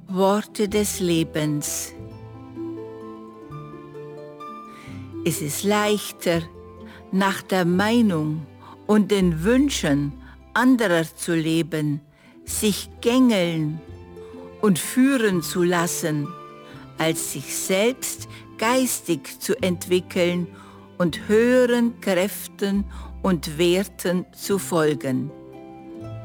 Worte des Lebens. Es ist leichter, nach der Meinung und den Wünschen anderer zu leben, sich gängeln und führen zu lassen, als sich selbst geistig zu entwickeln und höheren Kräften und Werten zu folgen.